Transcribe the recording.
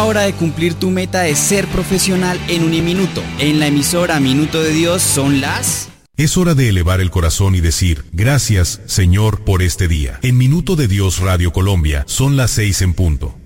la hora de cumplir tu meta de ser profesional en Uniminuto. En la emisora Minuto de Dios son las... Es hora de elevar el corazón y decir, gracias, Señor, por este día. En Minuto de Dios Radio Colombia son las 6 en punto.